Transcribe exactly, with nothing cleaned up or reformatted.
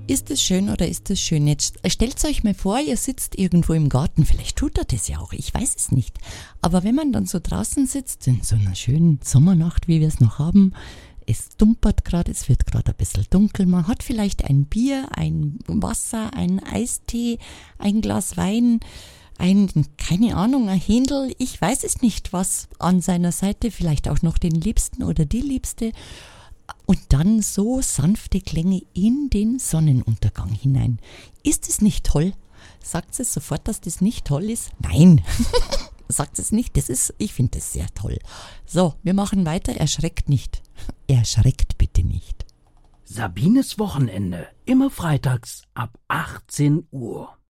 Ist es schön oder ist es schön? Jetzt stellt euch mal vor, ihr sitzt irgendwo im Garten. Vielleicht tut er das ja auch, ich weiß es nicht. Aber wenn man dann so draußen sitzt, in so einer schönen Sommernacht, wie wir es noch haben, es dumpert gerade, es wird gerade ein bisschen dunkel. Man hat vielleicht ein Bier, ein Wasser, einen Eistee, ein Glas Wein, ein, keine Ahnung, ein Händel. Ich weiß es nicht, was an seiner Seite, vielleicht auch noch den Liebsten oder die Liebste. Und dann so sanfte Klänge in den Sonnenuntergang hinein. Ist es nicht toll? Sagt es sofort, dass das nicht toll ist? Nein. Sagt es nicht, das ist, ich finde das sehr toll. So, wir machen weiter, erschreckt nicht. Erschreckt bitte nicht. Sabines Wochenende, immer freitags ab achtzehn Uhr.